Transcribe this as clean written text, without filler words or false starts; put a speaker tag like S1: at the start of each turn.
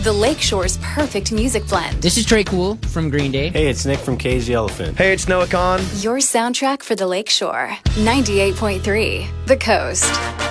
S1: The Lakeshore's perfect music blend.
S2: This is Trey Cool from Green Day.
S3: Hey, it's Nick from Cage the Elephant.
S4: Hey, it's Noah Khan.
S1: Your soundtrack for the Lakeshore. 98.3 The Coast.